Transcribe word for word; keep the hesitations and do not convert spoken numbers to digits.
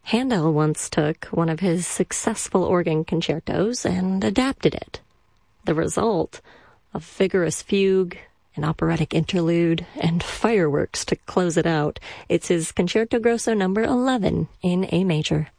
Handel once took one of his successful organ concertos and adapted it. The result, a vigorous fugue, an operatic interlude, and fireworks to close it out. It's his Concerto Grosso number eleven in A major.